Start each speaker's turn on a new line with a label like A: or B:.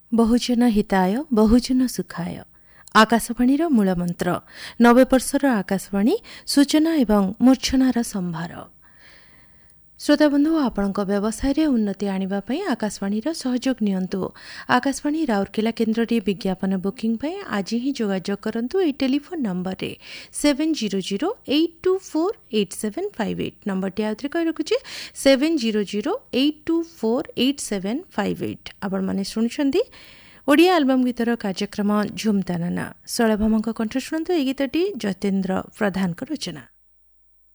A: ବହୁଜନ ହିତାୟ ବହୁଜନ ସୁଖାୟ ଆକାଶବାଣୀର ମୂଳମନ୍ତ୍ର 90 ବର୍ଷର ଆକାଶବାଣୀ ସୂଚନା ଏବଂ ମୂର୍ଚ୍ଛନାର ସମ୍ଭାର। ଶ୍ରୋତାବନ୍ଧୁ, ଆପଣଙ୍କ ବ୍ୟବସାୟରେ ଉନ୍ନତି ଆଣିବା ପାଇଁ ଆକାଶବାଣୀର ସହଯୋଗ ନିଅନ୍ତୁ। ଆକାଶବାଣୀ ରାଉରକେଲା କେନ୍ଦ୍ରରେ ବିଜ୍ଞାପନ ବୁକିଂ ପାଇଁ ଆଜି ହିଁ ଯୋଗାଯୋଗ କରନ୍ତୁ ଏହି ଟେଲିଫୋନ୍ ନମ୍ବରରେ 7008248758। ନମ୍ବରଟି ଆଉଥରେ କହି ରଖୁଛି 7008248758। ଆପଣମାନେ ଶୁଣୁଛନ୍ତି ଓଡ଼ିଆ ଆଲବମ୍ ଗୀତର କାର୍ଯ୍ୟକ୍ରମ ଝୁମ୍ତାନାନା। ଶୈଳଭାମଙ୍କ କଣ୍ଠ ଶୁଣନ୍ତୁ। ଏହି ଗୀତଟି ଯତେନ୍ଦ୍ର ପ୍ରଧାନଙ୍କ ରଚନା।